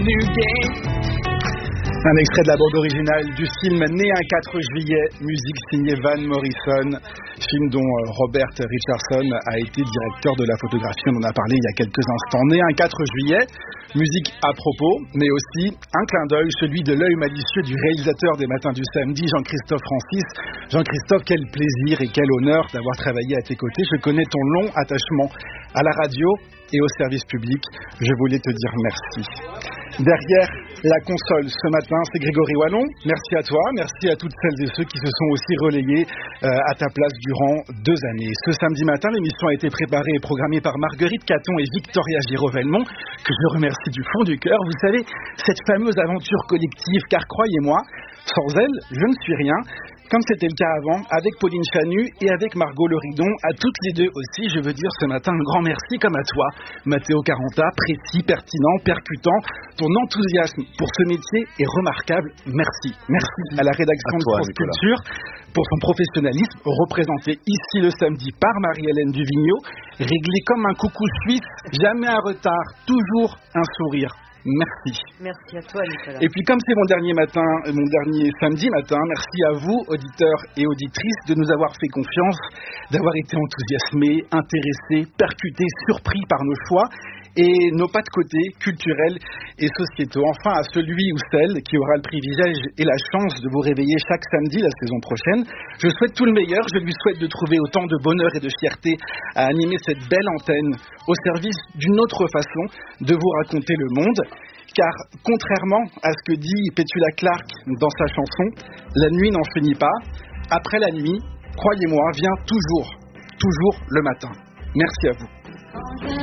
Un extrait de la bande originale du film Né un 4 juillet, musique signée Van Morrison, film dont Robert Richardson a été directeur de la photographie, on en a parlé il y a quelques instants. Né un 4 juillet, musique à propos, mais aussi un clin d'œil, celui de l'œil malicieux du réalisateur des Matins du Samedi, Jean-Christophe Francis. Jean-Christophe, quel plaisir et quel honneur d'avoir travaillé à tes côtés. Je connais ton long attachement à la radio et au service public. Je voulais te dire merci. Derrière la console ce matin, c'est Grégory Wallon. Merci à toi, merci à toutes celles et ceux qui se sont aussi relayés à ta place durant 2 années. Ce samedi matin, l'émission a été préparée et programmée par Marguerite Caton et Victoria Giraud-Velmont, que je remercie du fond du cœur. Vous savez, cette fameuse aventure collective, car croyez-moi, sans elle, je ne suis rien. Comme c'était le cas avant, avec Pauline Chanu et avec Margot Leridon, à toutes les deux aussi, je veux dire ce matin un grand merci, comme à toi, Matteo Caranta, précis, pertinent, percutant. Ton enthousiasme pour ce métier est remarquable. Merci. Merci à la rédaction de France Culture pour son professionnalisme, représenté ici le samedi par Marie-Hélène Duvigneau, réglé comme un coucou suisse, jamais un retard, toujours un sourire. Merci. Merci à toi, Nicolas. Et puis comme c'est mon dernier samedi matin, merci à vous, auditeurs et auditrices, de nous avoir fait confiance, d'avoir été enthousiasmés, intéressés, percutés, surpris par nos choix et nos pas de côté culturels et sociétaux. Enfin, à celui ou celle qui aura le privilège et la chance de vous réveiller chaque samedi la saison prochaine, je souhaite tout le meilleur. Je lui souhaite de trouver autant de bonheur et de fierté à animer cette belle antenne au service d'une autre façon de vous raconter le monde. Car contrairement à ce que dit Petula Clark dans sa chanson, la nuit n'en finit pas. Après la nuit, croyez-moi, vient toujours le matin. Merci à vous.